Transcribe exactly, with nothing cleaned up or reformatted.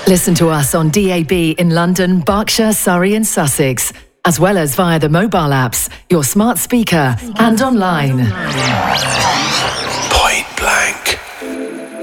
Listen to us on D A B in London, Berkshire, Surrey and Sussex, as well as via the mobile apps, your smart speaker and online. Point Blank.